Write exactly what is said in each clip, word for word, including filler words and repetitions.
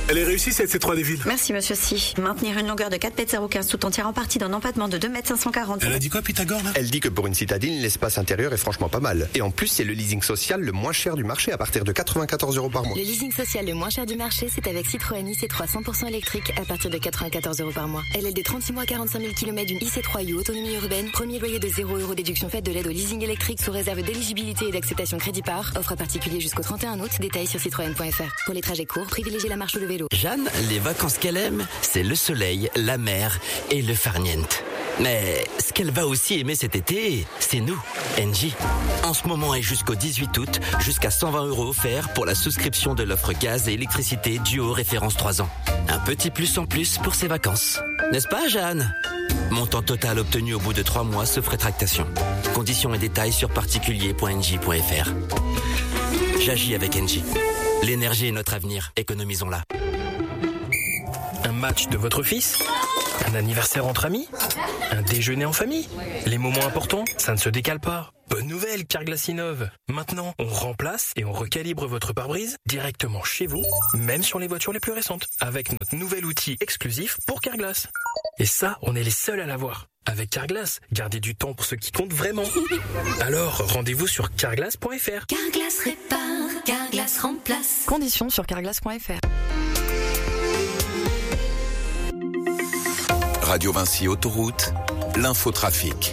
Elle est réussie cette C trois des villes. Merci monsieur Si. Maintenir une longueur de quatre mètres zéro quinze tout en tirant parti d'un empattement de deux mètres cinq cent quarante. Elle a dit quoi Pythagore là? Elle dit que pour une citadine, l'espace intérieur est franchement pas mal. Et en plus, c'est le leasing social le moins cher du marché à partir de quatre-vingt-quatorze euros par mois. Le leasing social le moins cher du marché, c'est avec Citroën I C trois cent pour cent électrique à partir de quatre-vingt-quatorze euros par mois. L L D trente-six mois, quarante-cinq mille kilomètres d'une I C trois U autonomie urbaine. Premier loyer de zéro euros, déduction faite de l'aide au leasing électrique sous réserve d'éligibilité et d'acceptation crédit par. Offre à particulier jusqu'au trente et un août. Détails sur citroën point f r. Pour les trajets courts, privilégiez la marche ou le vélo. Jeanne, les vacances qu'elle aime, c'est le soleil, la mer et le farniente. Mais ce qu'elle va aussi aimer cet été, c'est nous, Engie. En ce moment et jusqu'au dix-huit août, jusqu'à cent vingt euros offerts pour la souscription de l'offre gaz et électricité duo référence trois ans. Un petit plus en plus pour ses vacances. N'est-ce pas, Jeanne? Montant total obtenu au bout de trois mois sauf rétractation. Conditions et détails sur particulier point engie point f r. J'agis avec Engie. L'énergie est notre avenir, économisons-la. Un match de votre fils? Un anniversaire entre amis? Un déjeuner en famille? Les moments importants, ça ne se décale pas. Bonne nouvelle, Carglass innove. Maintenant, on remplace et on recalibre votre pare-brise directement chez vous, même sur les voitures les plus récentes, avec notre nouvel outil exclusif pour Carglass. Et ça, on est les seuls à l'avoir. Avec Carglass, gardez du temps pour ce qui compte vraiment. Alors, rendez-vous sur carglass point f r. Carglass répare, Carglass remplace. Conditions sur carglass point f r. Radio Vinci Autoroute, l'infotrafic.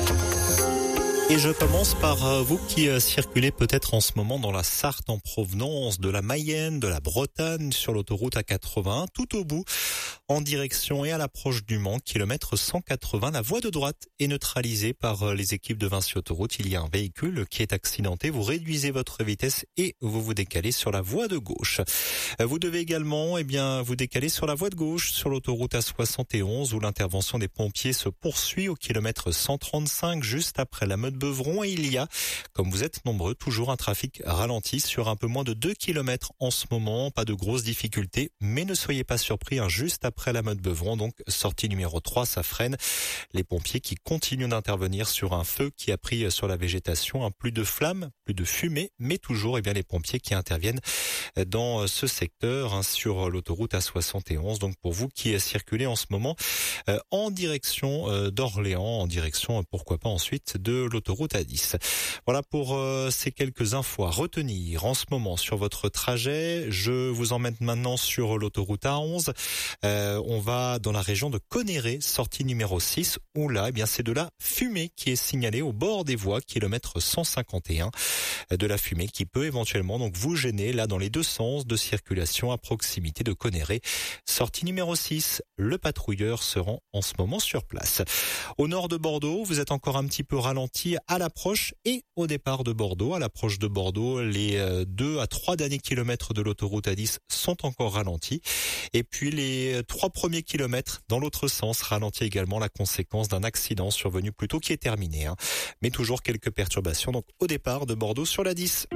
Et je commence par vous qui circulez peut-être en ce moment dans la Sarthe en provenance de la Mayenne, de la Bretagne, sur l'autoroute A quatre-vingts, tout au bout, en direction et à l'approche du Mans, kilomètre cent quatre-vingts. La voie de droite est neutralisée par les équipes de Vinci Autoroute. Il y a un véhicule qui est accidenté. Vous réduisez votre vitesse et vous vous décalez sur la voie de gauche. Vous devez également, eh bien, vous décaler sur la voie de gauche, sur l'autoroute A soixante et onze, où l'intervention des pompiers se poursuit au kilomètre cent trente-cinq, juste après la Meute Beuvron, et il y a, comme vous êtes nombreux, toujours un trafic ralenti sur un peu moins de deux kilomètres en ce moment. Pas de grosses difficultés, mais ne soyez pas surpris, hein, juste après la Meute Beuvron, donc sortie numéro trois, ça freine. Les pompiers qui continuent d'intervenir sur un feu qui a pris sur la végétation, hein, plus de flammes, plus de fumée, mais toujours, eh bien, les pompiers qui interviennent dans ce secteur, hein, sur l'autoroute A soixante et onze. Donc pour vous qui circulez en ce moment euh, en direction euh, d'Orléans, en direction, euh, pourquoi pas ensuite, de l'autoroute A dix. Voilà pour euh, ces quelques infos à retenir en ce moment sur votre trajet. Je vous emmène maintenant sur l'autoroute A onze. Euh, on va dans la région de Conneré, sortie numéro six, où là, eh bien, c'est de la fumée qui est signalée au bord des voies, kilomètre cent cinquante et un. De la fumée qui peut éventuellement donc vous gêner là dans les deux sens de circulation à proximité de Conneré. Sortie numéro six, le patrouilleur se rend en ce moment sur place. Au nord de Bordeaux, vous êtes encore un petit peu ralenti à l'approche et au départ de Bordeaux. À l'approche de Bordeaux, les deux à trois derniers kilomètres de l'autoroute A dix sont encore ralentis. Et puis les trois premiers kilomètres dans l'autre sens ralentis également, la conséquence d'un accident survenu plus tôt qui est terminé, hein. Mais toujours quelques perturbations donc au départ de Bordeaux sur la dix.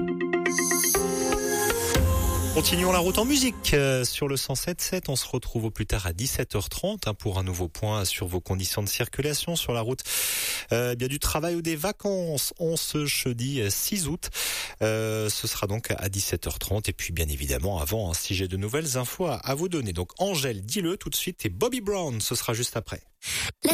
Continuons la route en musique euh, sur le cent sept sept. On se retrouve au plus tard à dix-sept heures trente, hein, pour un nouveau point sur vos conditions de circulation sur la route. Euh, bien du travail ou des vacances en ce jeudi six août. Euh, ce sera donc à dix-sept heures trente. Et puis bien évidemment avant, hein, si j'ai de nouvelles infos à, à vous donner. Donc Angèle, dis-le tout de suite, et Bobby Brown, ce sera juste après.